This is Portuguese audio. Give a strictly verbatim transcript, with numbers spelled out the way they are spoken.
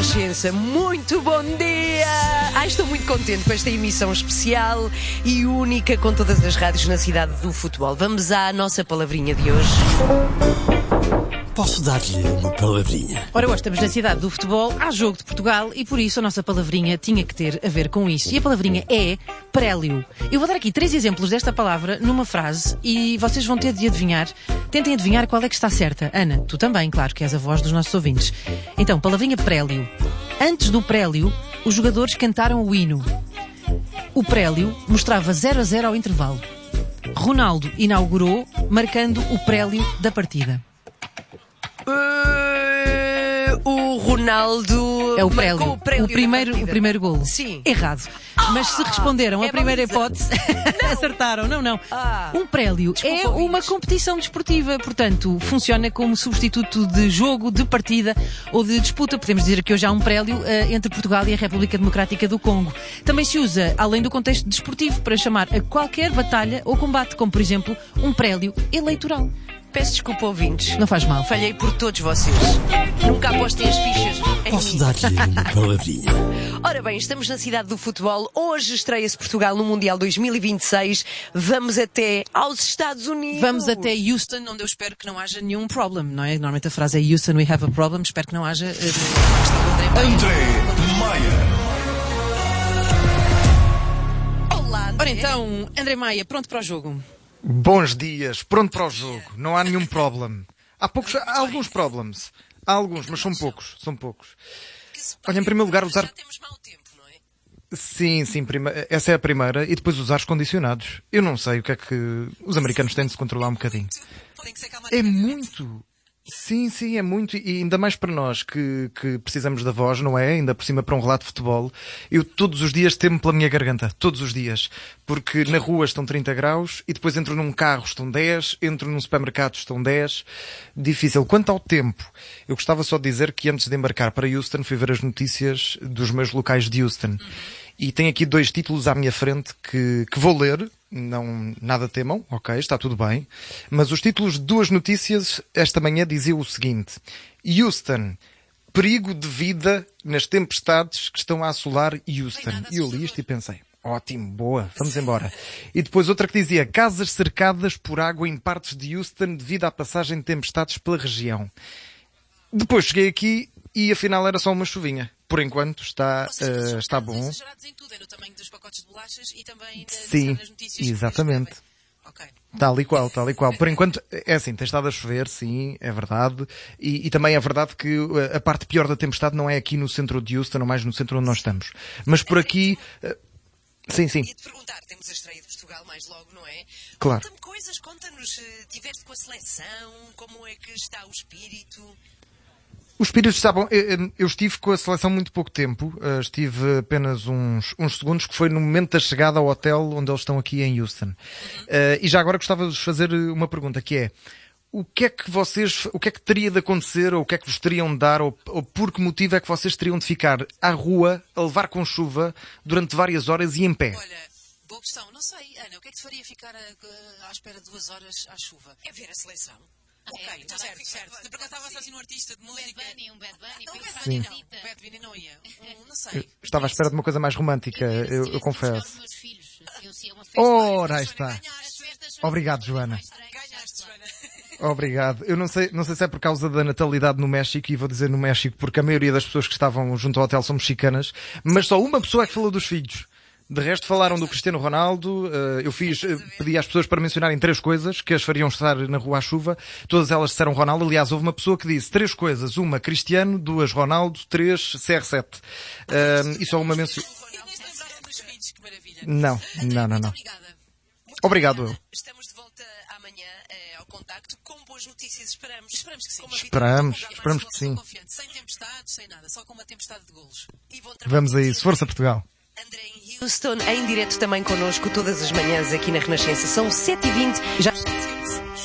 Renascença. Muito bom dia! Ai, estou muito contente com esta emissão especial e única com todas as rádios na cidade do futebol. Vamos à nossa palavrinha de hoje. Posso dar-lhe uma palavrinha? Ora, hoje estamos na cidade do futebol, há jogo de Portugal e por isso a nossa palavrinha tinha que ter a ver com isso. E a palavrinha é prélio. Eu vou dar aqui três exemplos desta palavra numa frase e vocês vão ter de adivinhar. Tentem adivinhar qual é que está certa. Ana, tu também, claro, que és a voz dos nossos ouvintes. Então, palavrinha prélio. Antes do prélio, os jogadores cantaram o hino. O prélio mostrava zero a zero ao intervalo. Ronaldo inaugurou, marcando o prélio da partida. Uh, o Ronaldo É o prélio. o, prélio o primeiro, o primeiro golo. Sim. Errado. Ah, Mas se responderam é a primeira baliza. hipótese, acertaram. Não, não. Ah. Um prélio Desculpa, é ouvintes. uma competição desportiva. Portanto, funciona como substituto de jogo, de partida ou de disputa. Podemos dizer que hoje há um prélio uh, entre Portugal e a República Democrática do Congo. Também se usa, além do contexto desportivo, para chamar a qualquer batalha ou combate, como por exemplo, um prélio eleitoral. Peço desculpa, ouvintes. Não faz mal. Falhei por todos vocês. Nunca apostem as fichas em Posso mim. dar-lhe uma palavrinha? Ora bem, estamos na cidade do futebol. Hoje estreia-se Portugal no Mundial dois mil e vinte e seis. Vamos até aos Estados Unidos. Vamos até Houston, onde eu espero que não haja nenhum problem, não é? Normalmente a frase é Houston, we have a problem. Espero que não haja. Uh, André Maia. Olá, André. Ora então, André Maia, pronto para o jogo? Bons dias, pronto para o jogo, não há nenhum problema. Há poucos, há alguns problemas. Há alguns, mas são poucos, são poucos. Olha, em primeiro lugar, usar... Já temos mau tempo, não é? Sim, sim, prima... essa é a primeira. E depois usar os condicionados. Eu não sei o que é que os americanos têm de se controlar um bocadinho. É muito... Sim, sim, é muito, e ainda mais para nós que, que precisamos da voz, não é? Ainda por cima para um relato de futebol. Eu todos os dias temo pela minha garganta, todos os dias. Porque na rua estão trinta graus e depois entro num carro estão dez, entro num supermercado estão dez. Difícil. Quanto ao tempo, eu gostava só de dizer que antes de embarcar para Houston fui ver as notícias dos meus locais de Houston. E tenho aqui dois títulos à minha frente que, que vou ler. Não, nada temam, ok, está tudo bem. Mas os títulos de duas notícias esta manhã diziam o seguinte. Houston, perigo de vida nas tempestades que estão a assolar Houston. E eu li isto e pensei, ótimo, boa, vamos embora. E depois outra que dizia, casas cercadas por água em partes de Houston devido à passagem de tempestades pela região. Depois cheguei aqui e afinal era só uma chuvinha. Por enquanto está, uh, está bom. Exagerados em tudo, é no tamanho dos pacotes de bolachas e também Sim, nas notícias. exatamente. Ok. Tal e qual, tal e qual. Por enquanto, é assim, tem estado a chover, sim, é verdade. E, e também é verdade que a parte pior da tempestade não é aqui no centro de Houston, ou mais no centro onde nós estamos. Mas por aqui... uh, Sim, sim, E te perguntar, temos a estreia de Portugal mais logo, não é? claro. Conta-me coisas, conta-nos, eh, tiveste com a seleção, como é que está o espírito? Os espíritos estavam... Eu, eu estive com a seleção muito pouco tempo. Uh, estive apenas uns, uns segundos, que foi no momento da chegada ao hotel onde eles estão aqui em Houston. Uh, e já agora gostava de vos fazer uma pergunta, que é... O que é que vocês... O que é que teria de acontecer, ou o que é que vos teriam de dar, ou, ou por que motivo é que vocês teriam de ficar à rua, a levar com chuva, durante várias horas e em pé? Olha, boa questão. Não sei, Ana, o que é que te faria ficar a- à espera de duas horas à chuva? É ver a seleção. Ok, então certo, fica- certo. vai- Porque eu estava assim num artista de música. Bad Bunny, um Bad Bunny, Não, um Bad Bad Bunny Bunny não. não. Bad Bunny não ia. Um, não sei. Estava à espera de uma coisa mais romântica, Eu, eu, eu eu confesso. meus filhos. Eu sei uma festa. Ora, aí está. As festas são Obrigado, Joana. mais estranhas. Ganhaste, Joana. Obrigado. Eu não sei, não sei se é por causa da natalidade no México, e vou dizer no México porque a maioria das pessoas que estavam junto ao hotel são mexicanas, mas só uma pessoa é que falou dos filhos. De resto falaram do Cristiano Ronaldo. Eu fiz, pedi às pessoas para mencionarem três coisas que as fariam estar na rua à chuva. Todas elas disseram Ronaldo. Aliás, houve uma pessoa que disse três coisas. Uma, Cristiano. Duas, Ronaldo. Três, C R sete. E só uma menção... Nem se lembraram dos filhos, que maravilha. Não, não, não, não. Obrigada. Obrigado, eu. Estamos de volta amanhã eh, ao contacto com boas notícias, esperamos. Esperamos que sim. Com uma Esperamos, vitória. esperamos que sim. Confiante. Sem tempestades, sem nada. Só com uma tempestade de golos. E bom trabalho. Vamos a isso. Força, Portugal. André em Houston, em direto também connosco todas as manhãs aqui na Renascença. São sete e vinte. Já...